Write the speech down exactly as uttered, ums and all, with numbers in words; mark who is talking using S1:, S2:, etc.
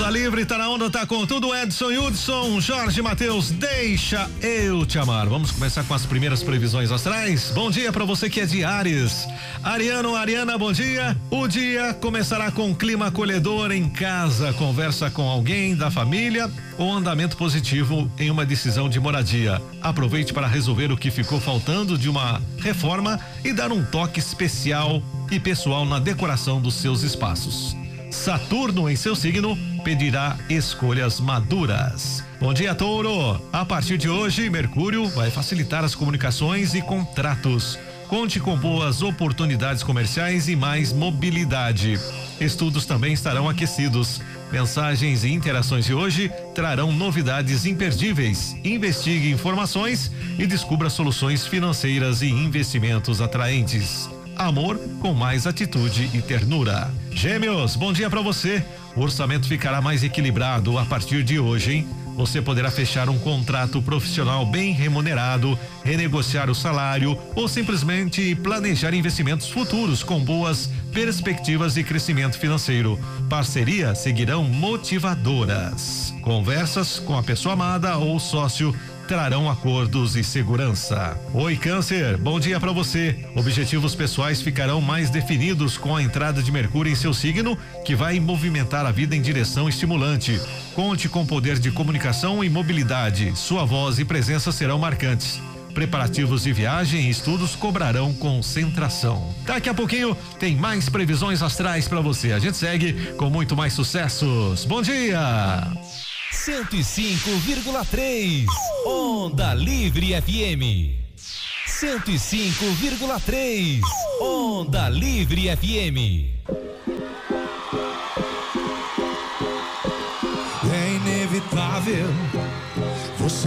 S1: Onda Livre, tá na onda, tá com tudo. Edson Hudson, Jorge Matheus, deixa eu te amar. Vamos começar com as primeiras previsões astrais. Bom dia pra você que é de Áries. Ariano, Ariana, bom dia. O dia começará com clima acolhedor em casa, conversa com alguém da família ou andamento positivo em uma decisão de moradia. Aproveite para resolver o que ficou faltando de uma reforma e dar um toque especial e pessoal na decoração dos seus espaços. Saturno em seu signo pedirá escolhas maduras. Bom dia, Touro. A partir de hoje, Mercúrio vai facilitar as comunicações e contratos. Conte com boas oportunidades comerciais e mais mobilidade. Estudos também estarão aquecidos. Mensagens e interações de hoje trarão novidades imperdíveis. Investigue informações e descubra soluções financeiras e investimentos atraentes. Amor com mais atitude e ternura. Gêmeos, bom dia pra você. O orçamento ficará mais equilibrado a partir de hoje, hein? Você poderá fechar um contrato profissional bem remunerado, renegociar o salário ou simplesmente planejar investimentos futuros com boas perspectivas de crescimento financeiro. Parcerias seguirão motivadoras. Conversas com a pessoa amada ou sócio trarão acordos e segurança. Oi, Câncer, bom dia pra você. Objetivos pessoais ficarão mais definidos com a entrada de Mercúrio em seu signo, que vai movimentar a vida em direção estimulante. Conte com poder de comunicação e mobilidade. Sua voz e presença serão marcantes. Preparativos de viagem e estudos cobrarão concentração. Daqui a pouquinho tem mais previsões astrais pra você. A gente segue com muito mais sucessos. Bom dia!
S2: cento e cinco vírgula três Onda Livre F M. cento e cinco vírgula três Onda Livre F M.
S3: É inevitável você